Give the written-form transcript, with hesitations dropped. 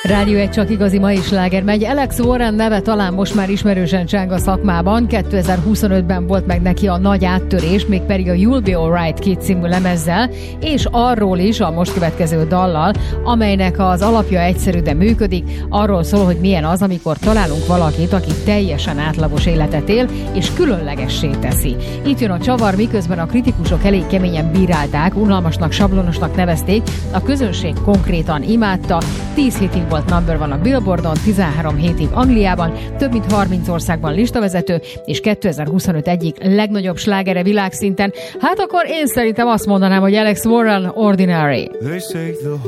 Rádió egy csak igazi mai sláger megy. Alex Warren neve talán most már ismerősen cseng a szakmában. 2025-ben volt meg neki a nagy áttörés, mégpedig a You'll Be Alright két című lemezzel, és arról is a most következő dallal, amelynek az alapja egyszerű, de működik. Arról szól, hogy milyen az, amikor találunk valakit, aki teljesen átlagos életet él, és különlegessé teszi. Itt jön a csavar, miközben a kritikusok elég keményen bírálták, unalmasnak, sablonosnak nevezték, a közönség konkrétan imádta. 10 hétig volt number one a Billboardon, 13 hétig Angliában, több mint 30 országban listavezető, és 2025 egyik legnagyobb slágere világszinten. Hát akkor én szerintem azt mondanám, hogy Alex Warren Ordinary.